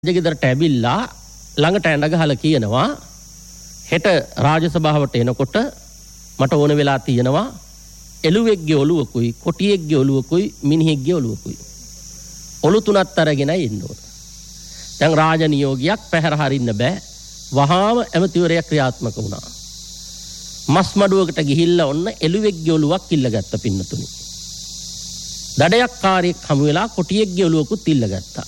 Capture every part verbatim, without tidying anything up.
ගෙදරට ඇවිල්ලා ළඟට ඇඳ ගහලා කියනවා හෙට රාජසභාවට එනකොට මට ඕන වෙලා තියෙනවා එළුවෙක්ගේ ඔළුවකුයි කොටියෙක්ගේ ඔළුවකුයි මිනිහෙක්ගේ ඔළුවකුයි ඔළු තුනක් අරගෙන එන්න ඕන. දැන් රාජ නියෝගයක් පැහැර හරින්න බෑ. වහාම ඇමතිවරයා ක්‍රියාත්මක වුණා. මස් මඩුවකට ගිහිල්ලා ඔන්න එළුවෙක්ගේ ඔළුවක් ඉල්ලගත්ත පින්නතුනි. දඩයක් කාර්යයක් හමු වෙලා කොටියෙක්ගේ ඔළුවකුත් ඉල්ලගත්තා.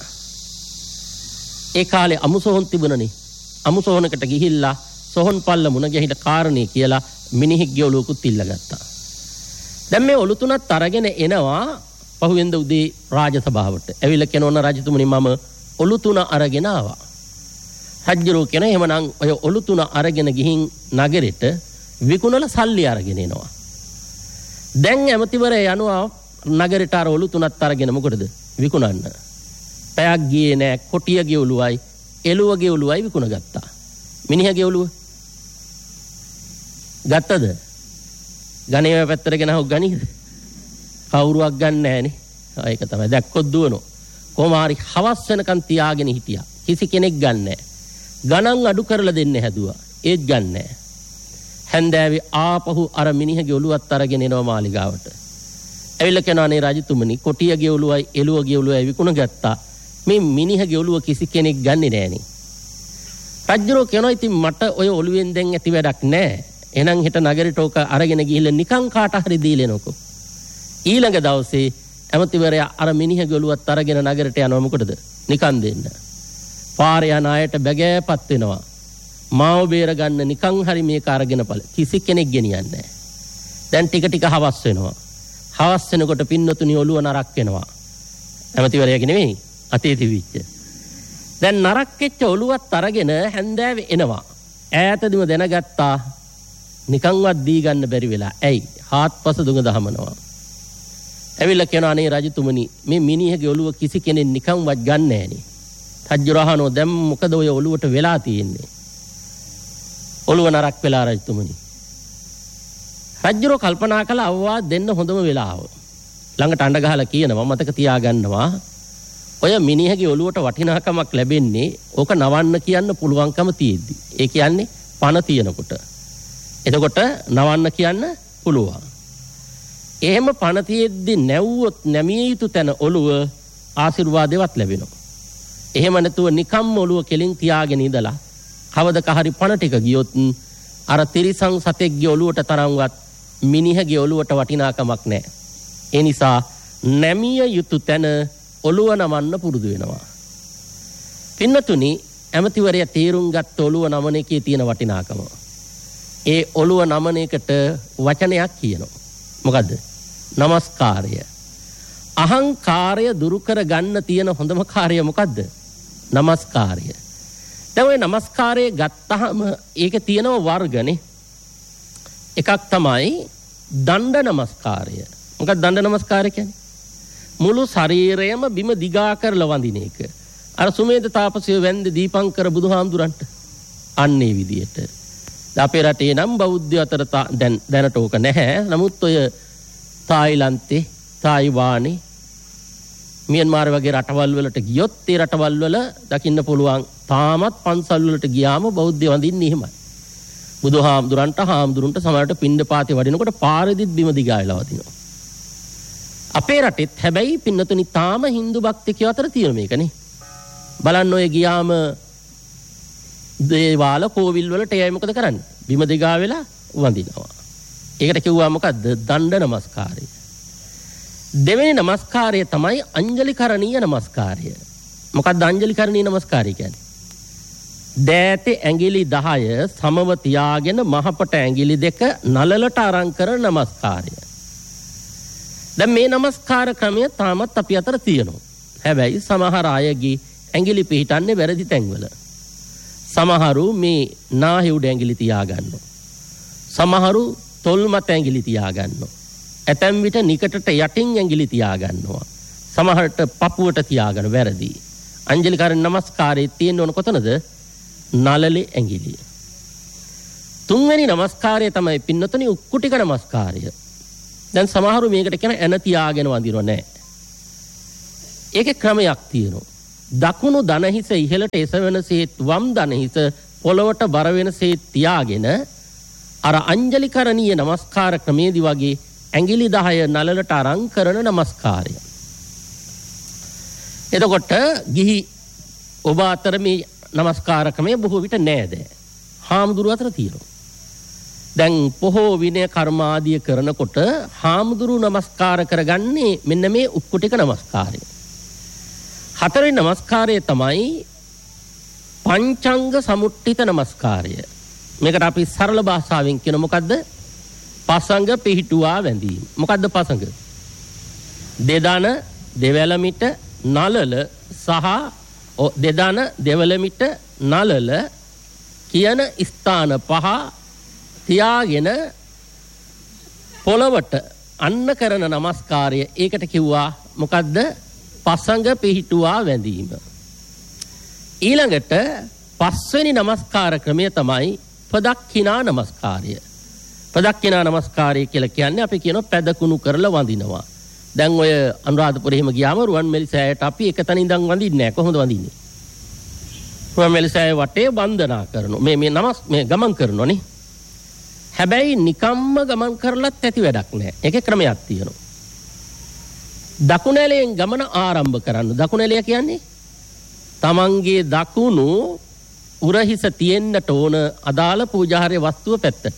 ඒ කාලේ අමුසොහොන් තිබුණනේ. අමුසොහොනකට ගිහිල්ලා සොහොන් පල්ල මුණ ගැහිට කාරණේ කියලා මිනිහෙක්ගේ ඔළුවකුත් ඉල්ලගත්තා. දැන් මේ ඔළු තුනත් අරගෙන එනවා පහුවෙන්ද උදේ රාජසභාවට. ඇවිල්ලා කියනවා රජතුමනි මම ඔළු තුන අරගෙන ආවා. රජුරෝ කියන එහෙමනම් ඔය ඔළු තුන අරගෙන ගිහින් නගරෙට විකුණලා සල්ලි අරගෙන එනවා. දැන් ඇමතිවරයා යනවා නගරෙට අර ඔළු තුනත් අරගෙන මොකටද විකුණන්න. පැයක් ගියේ නෑ කොටියගේ ඔළුවයි එළුවගේ ඔළුවයි විකුණ ගත්තා. මිනිහගේ ඔළුව ගත්තද? ගණේව පැත්තට ගෙන හොක් ගනීද? කවුරුවක් ගන්න නෑනේ. ඒක තමයි දැක්කොත් දුවනෝ. කොහොම හරි හවස් වෙනකන් තියාගෙන හිටියා. කිසි කෙනෙක් ගන්න නෑ. ගණන් අඩු කරලා දෙන්න හැදුවා. ඒත් ගන්න නෑ. හැන්දෑවේ ආපහු අර මිනිහගේ ඔළුවත් අරගෙන එනවා මාලිගාවට. ඇවිල්ලා කියනවා නේ රජතුමනි කොටියගේ ඔළුවයි එළුවගේ ඔළුවයි විකුණ ගත්තා. මේ මිනිහගේ ඔළුව කිසි කෙනෙක් ගන්නෙ නෑනේ. රජුරෝ කියනවා ඉතින් මට ඔය ඔළුවෙන් දැන් ඇති වැඩක් නෑ. එහෙනම් හෙට නගරෙට ඕක අරගෙන ගිහිල්ලා නිකන් කාට හරි දීලෙනකෝ. ඊළඟ දවසේ ඇමතිවරයා අර මිනිහගේ ඔළුවත් අරගෙන නගරෙට යනවා මොකටද? නිකන් දෙන්න. පාරේ යන අයට බැගෑපත් වෙනවා. මාව බේර ගන්න නිකන් හරි මේක අරගෙන ඵල. කිසි කෙනෙක් ගෙනියන්නේ නෑ. දැන් ටික ටික හවස් වෙනවා. හවස් වෙනකොට පින්නතුණි ඔළුව නරක් වෙනවා. ඇමතිවරයාගේ නෙමෙයි අතේ තිබිච්ච. දැන් නරක් වෙච්ච ඔළුවත් අරගෙන හැන්දෑවේ එනවා. ඈතදිම දැනගත්තා නිකන්වත් දී ගන්න බැරි වෙලා. ඇයි? හාත්පස දුඟ දහමනවා. ඇවිල්ලා කියනවා අනේ රජතුමනි මේ මිනිහගේ ඔළුව කිසි කෙනෙක් නිකන්වත් ගන්න නෑනේ. රජුරහනෝ දැන් මොකද ඔය ඔළුවට වෙලා තියෙන්නේ? ඔළුව නරක් වෙලා රජතුමනි. රජුරෝ කල්පනා කළා අවවා දෙන්න හොඳම වෙලාව. ළඟට අඬ ගහලා කියනවා මතක තියාගන්නවා ඔය මිනිහගේ ඔළුවට වටිනාකමක් ලැබෙන්නේ ඕක නවන්න කියන්න පුළුවන්කම තියෙද්දි. ඒ කියන්නේ පණ තියනකොට. එතකොට නවන්න කියන්න පුළුවන්. එහෙම පණ තියෙද්දි නැවුවොත් නැමිය යුතු තැන ඔළුව ආශිර්වාදෙවත් ලැබෙනවා. එහෙම නැතුව නිකම්ම ඔළුව කෙලින් තියාගෙන ඉඳලා කවදක හරි පණ ටික ගියොත් අර තිරිසං සතෙක්ගේ ඔළුවට තරම්වත් මිනිහගේ ඔළුවට වටිනාකමක් නැහැ. ඒ නිසා නැමිය යුතු තැන ඔළුව නමන්න පුරුදු වෙනවා. පින්නතුනි ඇමතිවරයා තීරුම් ගත්ත ඔළුව නමන එකේ තියෙන වටිනාකම. ඒ ඔළුව නමන එකට වචනයක් කියනවා. මොකද්ද? নমස්කාරය. අහංකාරය දුරු කර ගන්න තියෙන හොඳම කාර්යය මොකද්ද? নমස්කාරය. දැන් ওই নমස්කාරය ගත්තාම ඒකේ තියෙනවා වර්ගනේ. එකක් තමයි දණ්ඩ නමස්කාරය. මොකක්ද දණ්ඩ නමස්කාරය කියන්නේ? මුළු ශරීරයම බිම දිගා කරලා වඳින එක. අර සුමේද තාපසය වැන්ද දීපංකර බුදුහාමුදුරන්ට අන්නේ විදියට. අපේ රටේ නම් බෞද්ධ අතර දැන් දැනට ඕක නැහැ. නමුත් ඔය තායිලන්තේ, තායිවානේ, මියන්මාර් වගේ රටවල් වලට ගියොත් ඒ රටවල් වල දකින්න පුළුවන් තාමත් පන්සල් වලට ගියාම බෞද්ධ වඳින්නේ එහෙමයි. බුදුහාමුදුරන්ට හාමුදුරන්ට සමහරට පින්ඩපාතේ වඩිනකොට පාරෙදිත් බිම දිගා වෙලා වදිනවා. අපේ රටෙත් හැබැයි පින්නතුනි තාම Hindu භක්තිකයෝ අතර තියෙන මේකනේ. බලන්න ඔය ගියාම දේවාල කෝවිල් වලට එයයි මොකද කරන්නේ? බිම දිගා වෙලා වඳිනවා. ඒකට කිව්වා මොකද්ද? දණ්ඩ නමස්කාරය. දෙවෙනි නමස්කාරය තමයි අංජලිකරණීය නමස්කාරය. මොකක්ද අංජලිකරණීය නමස්කාරය කියන්නේ? දෑතේ ඇඟිලි දහය සමව තියාගෙන මහපට ඇඟිලි දෙක නලලට අරන් කරන නමස්කාරය. දැන් මේ නමස්කාර ක්‍රමය තාමත් අපි අතර තියෙනවා. හැබැයි සමහර අයගේ ඇඟිලි පිහිටන්නේ වැරදි තැන්වල. සමහරු මේ නාහි උඩ ඇඟිලි තියා ගන්නවා. සමහරු තොල් මත ඇඟිලි තියා ගන්නවා. ඇතැම් විට නිකටට යටින් ඇඟිලි තියා ගන්නවා. සමහරට පපුවට තියාගෙන වැරදි. අංජලිකරණ නමස්කාරයේ තියෙන ඕන කොතනද? නලලේ ඇඟිලිය. තුන්වෙනි නමස්කාරය තමයි පින්නතුනි උක්කුටික නමස්කාරය. දැන් සමහරු මේකට කියන ඇන තියාගෙන වඳිනව නෑ. ඒකේ ක්‍රමයක් තියෙනවා. දකුණු දනහිස ඉහළට එසවෙනසේත් වම් දනහිස පොළවට බර වෙනසේත් තියාගෙන අර අංජලිකරණීය නමස්කාර ක්‍රමේදී වගේ ඇඟිලි දහය නළලට අරන් කරන නමස්කාරය. එතකොට ගිහි ඔබ අතර මේ නමස්කාර ක්‍රමය බොහෝ විට නෑද. හාමුදුරුවෝ අතර තියෙනවා. දැන් පොහෝ විනය කර්ම ආදිය කරනකොට හාමුදුරුවෝ නමස්කාර කරගන්නේ මෙන්න මේ උක්කුටික නමස්කාරය. හතරවෙනි නමස්කාරය තමයි පංචංග සමුට්ඨිත නමස්කාරය. මේකට අපි සරල භාෂාවෙන් කියන මොකද්ද? පසංග පිහිටුවා වැඳීම. මොකද්ද පසංග? දෙදන දෙවැලමිට නළල සහ දෙදන දෙවැලමිට නළල කියන ස්ථාන පහ තියාගෙන පොළවට අන්න කරන නමස්කාරය. ඒකට කිව්වා මොකද්ද? පසංග පිහිටුවා වැඳීම. ඊළඟට පස්වෙනි නමස්කාර ක්‍රමය තමයි පදක්ඛිනා නමස්කාරය. පදක්ඛිනා නමස්කාරය කියලා කියන්නේ අපි කියනවා පැදකුණු කරලා වඳිනවා. දැන් ඔය අනුරාධපුර එහෙම ගියාම රුවන්මැලි සෑයට අපි එක තැන ඉඳන් වඳින්නේ නැහැ. කොහොමද වඳින්නේ? රුවන්මැලි සෑය වටේ වන්දනා කරනවා. මේ මේ නමස් මේ ගමන් කරනෝනේ. හැබැයි නිකම්ම ගමන් කරලත් ඇති වැඩක් නැහැ. ඒකේ ක්‍රමයක් තියෙනවා. දකුණැලෙන් ගමන ආරම්භ කරන්න. දකුණැලිය කියන්නේ තමන්ගේ දකුණු උරහිස තියෙන්නට ඕන අදාළ පූජාහාරය වස්තුව පැත්තට.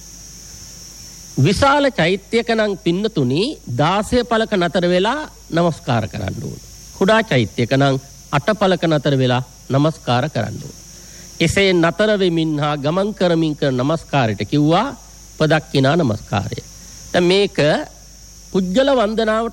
විශාල චෛත්‍යක නම් පින්නතුනි දාසය පලක නතර වෙලා නමස්කාර කරන්න ඕන. කුඩා චෛත්‍යක නම් අට පලක නතර වෙලා නමස්කාර කරන්න ඕන. එසේ නතර වෙමින් හා ගමන් කරමින් කරන නමස්කාරයට කිව්වා පදක්ඛිනා නමස්කාරය. දැන් මේක පුජ්‍යල වන්දනාවට